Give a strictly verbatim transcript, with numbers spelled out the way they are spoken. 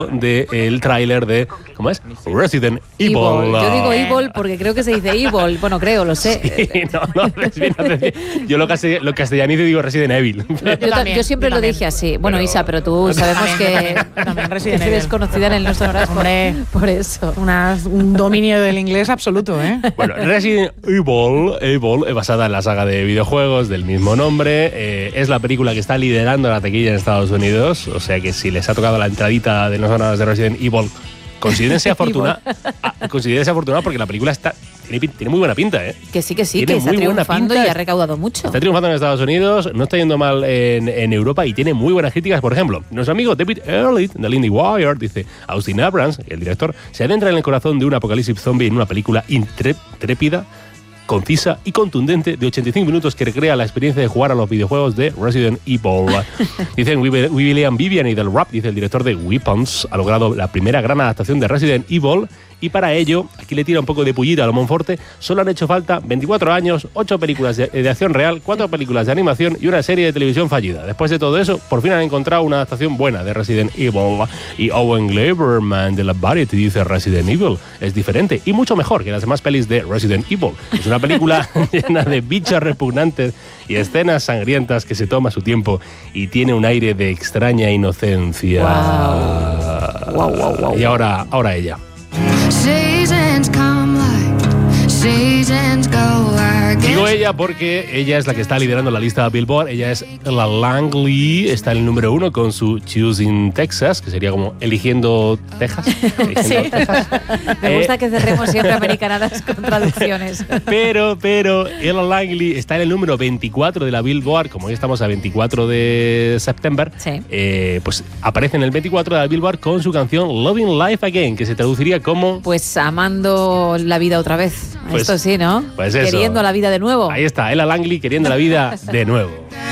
del tráiler de, ¿cómo es? Resident Evil. Evil. Yo digo Evil porque creo que se dice Evil. Bueno, creo, lo sé. Sí, no, no, no, yo lo, castell- lo castellanizo digo Resident Evil. Yo, yo, también, yo siempre yo lo dije así. Bueno, pero, Isa, pero tú sabemos que eres desconocida en el nuestro horario. Hombre, por eso. Una, un dominio del inglés absoluto, ¿eh? Bueno, Resident Evil, Evil es basada en la saga de videojuegos del mismo nombre. Eh, es la película que está liderando la taquilla en Estados Unidos. O sea que si les ha tocado la entradita de los de Resident Evil, considérense afortunados considérense afortunados porque la película está tiene, tiene muy buena pinta, ¿eh? Que sí, que sí, tiene que está triunfando y ha recaudado mucho. Está triunfando en Estados Unidos, no está yendo mal en, en Europa y tiene muy buenas críticas. Por ejemplo, nuestro amigo David Ehrlich de IndieWire dice: Austin Abrams, el director, se adentra en el corazón de un apocalipsis zombie en una película intrépida, concisa y contundente de ochenta y cinco minutos que recrea la experiencia de jugar a los videojuegos de Resident Evil. Dicen William Vivian y del Rap, dice el director de Weapons, ha logrado la primera gran adaptación de Resident Evil y para ello, aquí le tira un poco de pullita a lo Monforte, solo han hecho falta veinticuatro años, ocho películas de, de acción real, cuatro películas de animación y una serie de televisión fallida. Después de todo eso, por fin han encontrado una adaptación buena de Resident Evil. Y Owen Gleiberman de la Variety dice: Resident Evil es diferente y mucho mejor que las demás pelis de Resident Evil. Es una película llena de bichos repugnantes y escenas sangrientas que se toma su tiempo y tiene un aire de extraña inocencia. Wow. Wow, wow, wow. Y ahora, ahora ella. Seasons come like seasons go. Digo ella porque ella es la que está liderando la lista de Billboard. Ella es Ella Langley, está en el número uno con su Choosing Texas, que sería como eligiendo Texas. Eligiendo sí. Texas. Me eh, gusta que cerremos siempre americanadas con traducciones. Pero, pero, Ella Langley está en el número veinticuatro de la Billboard. Como hoy estamos a veinticuatro de septiembre, sí. eh, pues aparece en el veinticuatro de la Billboard con su canción Loving Life Again, que se traduciría como... Pues amando la vida otra vez. Pues, Esto sí, ¿no? Pues eso. Queriendo la vida de nuevo. Ahí está, Ella Langley queriendo la vida de nuevo.